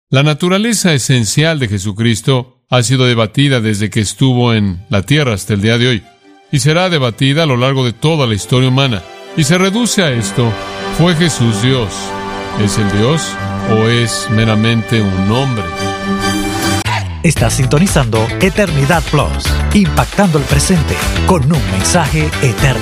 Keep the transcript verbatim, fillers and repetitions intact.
La naturaleza esencial de Jesucristo ha sido debatida desde que estuvo en la tierra hasta el día de hoy, y será debatida a lo largo de toda la historia humana. Y se reduce a esto: ¿fue Jesús Dios? ¿Es el Dios o es meramente un hombre? Estás sintonizando Eternidad Plus, impactando el presente con un mensaje eterno.